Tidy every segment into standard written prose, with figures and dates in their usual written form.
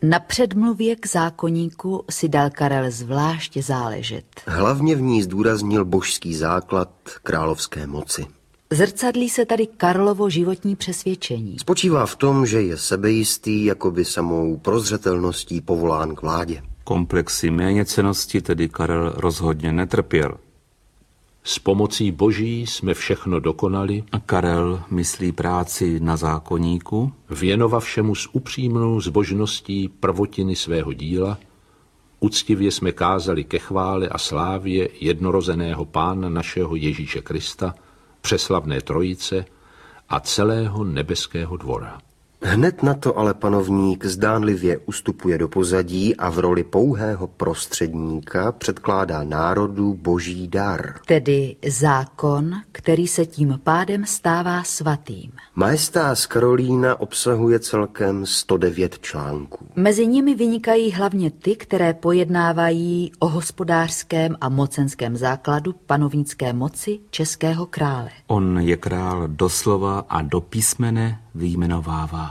Na předmluvě k zákoníku si dal Karel zvlášť záležet. Hlavně v ní zdůraznil božský základ královské moci. Zrcadlí se tady Karlovo životní přesvědčení. Spočívá v tom, že je sebejistý, jakoby samou prozřetelností povolán k vládě. Komplexy méněcennosti tedy Karel rozhodně netrpěl. S pomocí Boží jsme všechno dokonali. A Karel myslí práci na zákoníku, Věnovavšemu s upřímnou zbožností prvotiny svého díla, uctivě jsme kázali ke chvále a slávě jednorozeného Pána našeho Ježíše Krista, přeslavné trojice a celého nebeského dvora. Hned na to ale panovník zdánlivě ustupuje do pozadí a v roli pouhého prostředníka předkládá národu boží dar. Tedy zákon, který se tím pádem stává svatým. Majestář Karolína obsahuje celkem 109 článků. Mezi nimi vynikají hlavně ty, které pojednávají o hospodářském a mocenském základu panovnické moci českého krále. on je král doslova a do písmene vyjmenovává.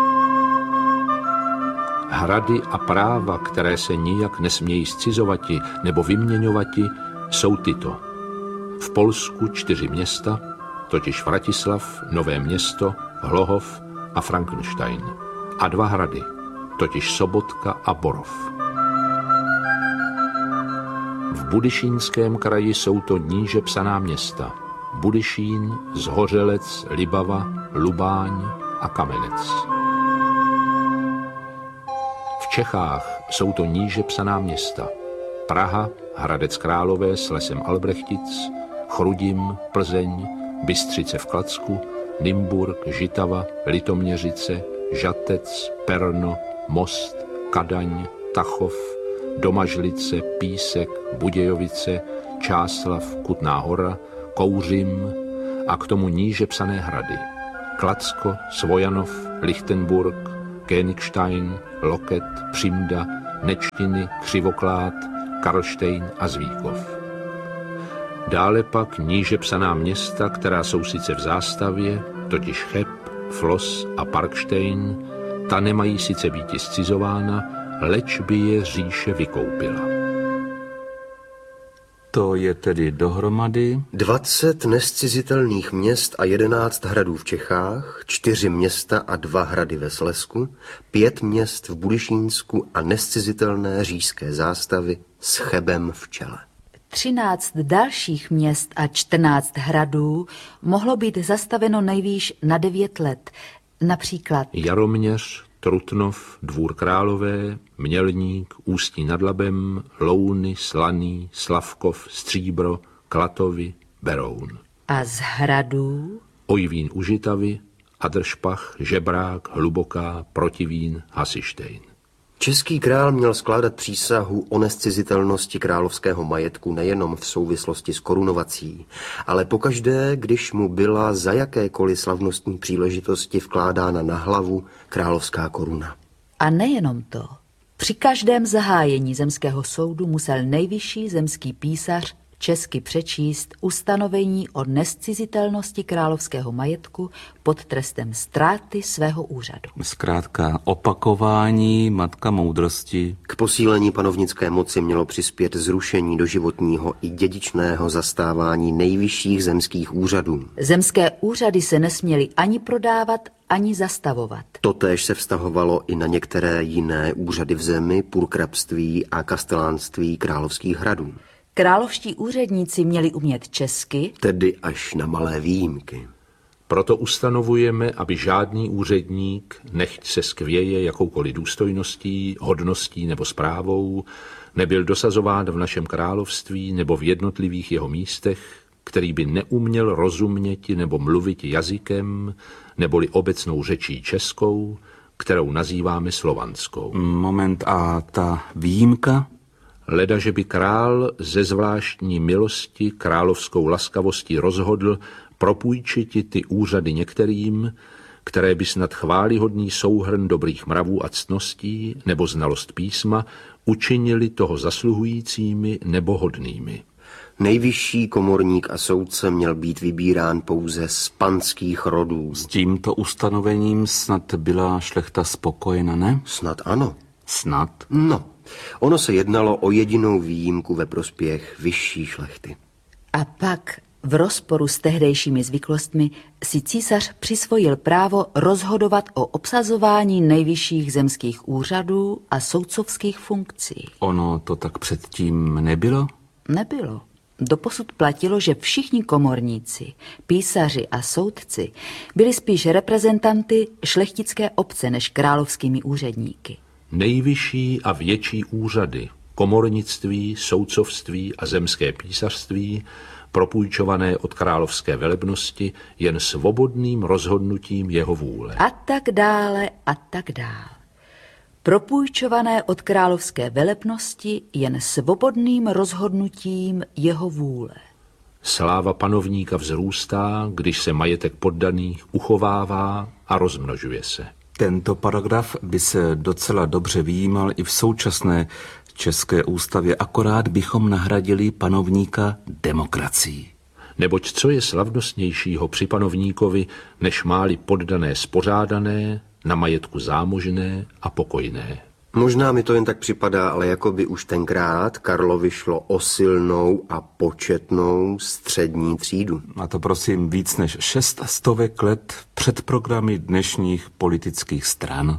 Hrady a práva, které se nijak nesmějí zcizovati nebo vyměňovati, jsou tyto. V Polsku 4 města, totiž Vratislav, Nové Město, Hlohov a Frankenstein. A 2 hrady, totiž Sobotka a Borov. V Budyšínském kraji jsou to níže psaná města. Budyšín, Zhořelec, Libava, Lubáň a Kamenec. V Čechách jsou to níže psaná města. Praha, Hradec Králové s lesem Albrechtic, Chrudim, Plzeň, Bystřice v Kladsku, Nymburk, Žitava, Litoměřice, Žatec, Perno, Most, Kadaň, Tachov, Domažlice, Písek, Budějovice, Čáslav, Kutná Hora, Kouřim a k tomu níže psané hrady. Kladsko, Svojanov, Lichtenburg, Königstein, Loket, Přimda, Nečtiny, Křivoklád, Karlštejn a Zvíkov. Dále pak níže psaná města, která jsou sice v zástavě, totiž Cheb, Flos a Parkštejn, ta nemají sice býti zcizována, leč by je říše vykoupila. To je tedy dohromady 20 nescizitelných měst a 11 hradů v Čechách, 4 města a 2 hrady ve Slezsku, 5 měst v Budyšínsku a nescizitelné říšské zástavy s Chebem v čele. 13 dalších měst a 14 hradů mohlo být zastaveno nejvýš na 9 let. Například Jaroměř, Trutnov, Dvůr Králové, Mělník, Ústí nad Labem, Louny, Slaný, Slavkov, Stříbro, Klatovy, Beroun. a z hradů Ojvín u Žitavy, Adršpach, Žebrák, Hluboká, Protivín, Hasištejn. Český král měl skládat přísahu o nescizitelnosti královského majetku nejenom v souvislosti s korunovací, ale pokaždé, když mu byla za jakékoliv slavnostní příležitosti vkládána na hlavu královská koruna. A nejenom to. Při každém zahájení zemského soudu musel nejvyšší zemský písař česky přečíst ustanovení o nescizitelnosti královského majetku pod trestem ztráty svého úřadu. zkrátka opakování matka moudrosti. K posílení panovnické moci mělo přispět zrušení doživotního i dědičného zastávání nejvyšších zemských úřadů. Zemské úřady se nesměly ani prodávat, ani zastavovat. Totéž se vztahovalo i na některé jiné úřady v zemi, purkrabství a kastelánství královských hradů. Královští úředníci měli umět česky, Tedy až na malé výjimky. Proto ustanovujeme, aby žádný úředník, nechť se skvěje jakoukoliv důstojností, hodností nebo správou, nebyl dosazován v našem království nebo v jednotlivých jeho místech, který by neuměl rozuměti nebo mluvit jazykem, neboli obecnou řečí českou, kterou nazýváme slovanskou. Moment, a ta výjimka? Leda, že by král ze zvláštní milosti královskou laskavostí rozhodl propůjčiti ty úřady některým, které by snad chválihodný souhrn dobrých mravů a ctností nebo znalost písma učinili toho zasluhujícími nebo hodnými. Nejvyšší komorník a soudce měl být vybírán pouze z panských rodů. S tímto ustanovením snad byla šlechta spokojena, ne? Snad ano. Snad. No, ono se jednalo o jedinou výjimku ve prospěch vyšší šlechty. A pak v rozporu s tehdejšími zvyklostmi si císař přisvojil právo rozhodovat o obsazování nejvyšších zemských úřadů a soudcovských funkcí. Ono to tak předtím nebylo? Nebylo. Doposud platilo, že všichni komorníci, písaři a soudci byli spíš reprezentanty šlechtické obce než královskými úředníky. Nejvyšší a větší úřady, komornictví, soudcovství a zemské písařství, propůjčované od královské velebnosti jen svobodným rozhodnutím jeho vůle. A tak dále a tak dále. Propůjčované od královské velebnosti jen svobodným rozhodnutím jeho vůle. Sláva panovníka vzrůstá, když se majetek poddaných uchovává a rozmnožuje se. Tento paragraf by se docela dobře vyjímal i v současné české ústavě, akorát bychom nahradili panovníka demokracií. Neboť co je slavnostnějšího při panovníkovi, než máli poddané spořádané, na majetku zámožné a pokojné. Možná mi to jen tak připadá, ale jako by už tenkrát Karlovi šlo o silnou a početnou střední třídu. A to prosím víc než 600 let před programy dnešních politických stran.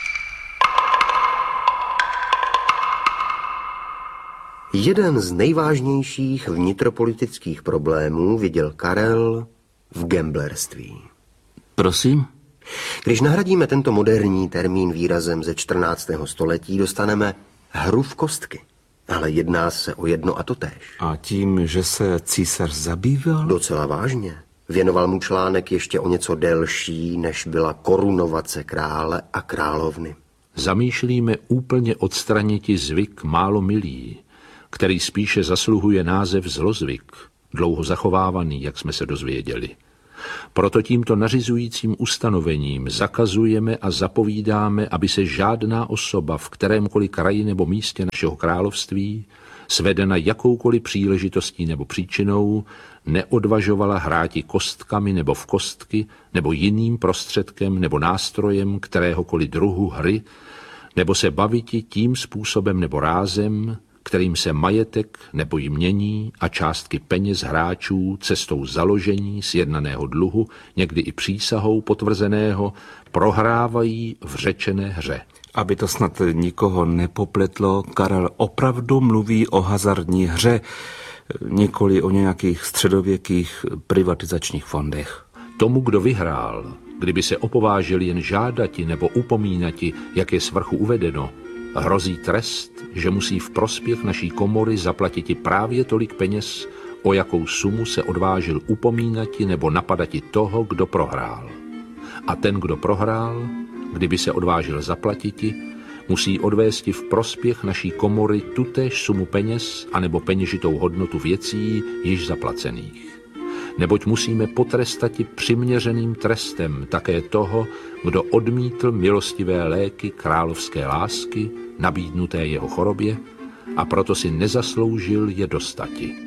Jeden z nejvážnějších vnitropolitických problémů viděl Karel v gamblerství. Prosím? Když nahradíme tento moderní termín výrazem ze 14. století, dostaneme hru v kostky. Ale jedná se o jedno a totéž. A tím, že se císař zabýval? Docela vážně. Věnoval mu článek ještě o něco delší, než byla korunovace krále a královny. Zamýšlíme úplně odstraniti zvyk málo milý, který spíše zasluhuje název zlozvyk, dlouho zachovávaný, jak jsme se dozvěděli. Proto tímto nařizujícím ustanovením zakazujeme a zapovídáme, aby se žádná osoba v kterémkoliv kraji nebo místě našeho království, svedena jakoukoliv příležitostí nebo příčinou, neodvažovala hráti kostkami nebo v kostky, nebo jiným prostředkem nebo nástrojem kteréhokoliv druhu hry, nebo se baviti tím způsobem nebo rázem, kterým se majetek nebo jmění a částky peněz hráčů cestou založení sjednaného dluhu, někdy i přísahou potvrzeného, prohrávají v řečené hře. Aby to snad nikoho nepopletlo, Karel opravdu mluví o hazardní hře, nikoli o nějakých středověkých privatizačních fondech. Tomu, kdo vyhrál, kdyby se opovážil jen žádati nebo upomínati, jak je svrchu uvedeno, hrozí trest, že musí v prospěch naší komory zaplatiti právě tolik peněz, o jakou sumu se odvážil upomínati nebo napadati toho, kdo prohrál. A ten, kdo prohrál, kdyby se odvážil zaplatiti, musí odvésti v prospěch naší komory tutéž sumu peněz anebo peněžitou hodnotu věcí již zaplacených. Neboť musíme potrestati přiměřeným trestem také toho, kdo odmítl milostivé léky královské lásky, nabídnuté jeho chorobě, a proto si nezasloužil je dostati.